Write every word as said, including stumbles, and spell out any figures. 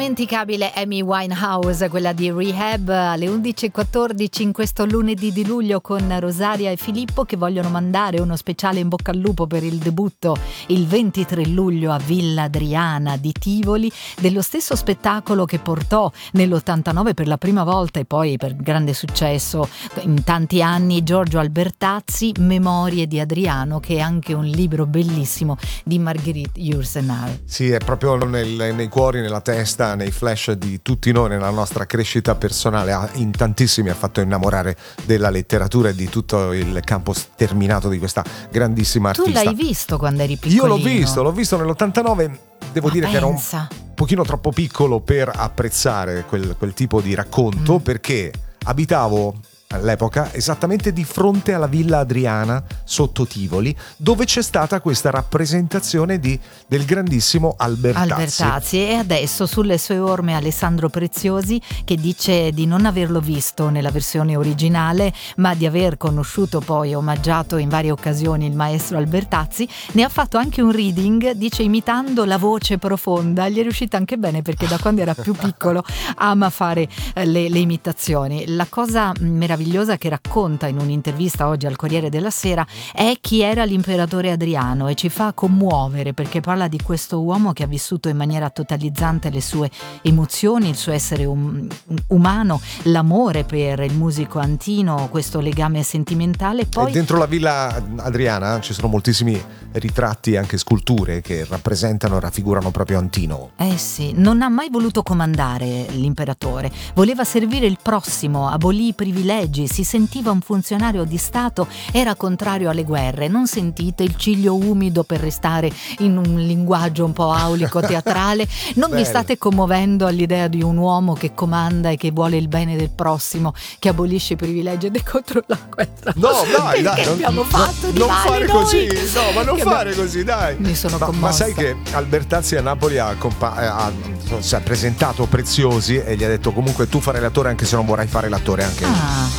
Indimenticabile Amy Winehouse, quella di Rehab, alle undici e quattordici in questo lunedì di luglio con Rosaria e Filippo che vogliono mandare uno speciale in bocca al lupo per il debutto il ventitré luglio a Villa Adriana di Tivoli dello stesso spettacolo che portò nell'ottantanove per la prima volta e poi per grande successo in tanti anni Giorgio Albertazzi, Memorie di Adriano, che è anche un libro bellissimo di Marguerite Yourcenar. Sì, è proprio nel, nei cuori, nella testa, nei flash di tutti noi, nella nostra crescita personale. In tantissimi ha fatto innamorare della letteratura e di tutto il campo sterminato di questa grandissima artista. Tu l'hai visto quando eri piccolino? Io l'ho visto, l'ho visto nell'ottantanove. Devo Ma dire pensa. che era un pochino troppo piccolo per apprezzare quel, quel tipo di racconto, mm. perché abitavo all'epoca esattamente di fronte alla Villa Adriana sotto Tivoli, dove c'è stata questa rappresentazione di, del grandissimo Albertazzi. Albertazzi e adesso sulle sue orme Alessandro Preziosi, che dice di non averlo visto nella versione originale ma di aver conosciuto poi e omaggiato in varie occasioni il maestro Albertazzi. Ne ha fatto anche un reading, dice, imitando la voce profonda. Gli è riuscita anche bene perché da quando era più piccolo ama fare eh, le, le imitazioni. La cosa meravigliosa che racconta in un'intervista oggi al Corriere della Sera è chi era l'imperatore Adriano, e ci fa commuovere perché parla di questo uomo che ha vissuto in maniera totalizzante le sue emozioni, il suo essere um, umano, l'amore per il musico Antino, questo legame sentimentale. Poi e dentro la Villa Adriana ci sono moltissimi ritratti, anche sculture che rappresentano e raffigurano proprio Antino. Eh sì, non ha mai voluto comandare l'imperatore, voleva servire il prossimo, abolì i privilegi, si sentiva un funzionario di Stato, era contrario alle guerre. Non sentite il ciglio umido, per restare in un linguaggio un po' aulico teatrale? Non vi state commuovendo all'idea di un uomo che comanda e che vuole il bene del prossimo, che abolisce i privilegi ed è contro la guerra? No, dai, dai, che non, abbiamo fatto non, di non male fare noi? così, no, ma non Che fare abbiamo... così, dai. Mi sono ma, commossa. ma sai che Albertazzi a Napoli ha, compa- ha, si è presentato Preziosi e gli ha detto: comunque tu farai l'attore anche se non vorrai fare l'attore anche ah.